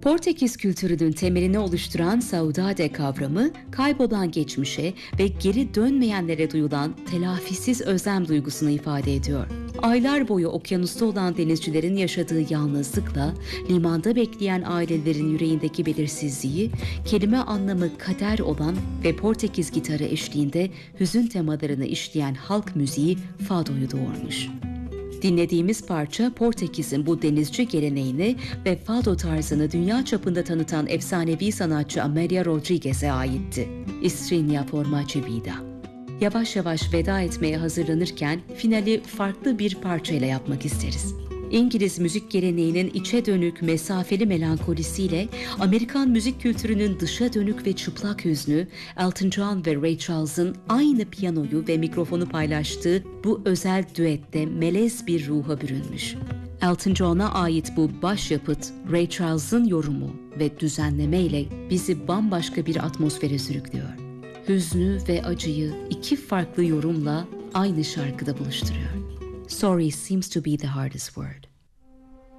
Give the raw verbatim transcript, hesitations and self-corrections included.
Portekiz kültürünün temelini oluşturan saudade kavramı, kaybolan geçmişe ve geri dönmeyenlere duyulan telafisiz özlem duygusunu ifade ediyor. Aylar boyu okyanusta olan denizcilerin yaşadığı yalnızlıkla, limanda bekleyen ailelerin yüreğindeki belirsizliği, kelime anlamı kader olan ve Portekiz gitarı eşliğinde hüzün temalarını işleyen halk müziği fadoyu doğurmuş. Dinlediğimiz parça, Portekiz'in bu denizci geleneğini ve fado tarzını dünya çapında tanıtan efsanevi sanatçı Amália Rodriguez'e aitti. Estreña por Noche Vida. Yavaş yavaş veda etmeye hazırlanırken finali farklı bir parçayla yapmak isteriz. İngiliz müzik geleneğinin içe dönük, mesafeli melankolisiyle Amerikan müzik kültürünün dışa dönük ve çıplak hüznü, Elton John ve Ray Charles'ın aynı piyanoyu ve mikrofonu paylaştığı bu özel düette melez bir ruha bürünmüş. Elton John'a ait bu başyapıt, Ray Charles'ın yorumu ve düzenleme ile bizi bambaşka bir atmosfere sürüklüyor. Hüznü ve acıyı iki farklı yorumla aynı şarkıda buluşturuyor. Sorry seems to be the hardest word.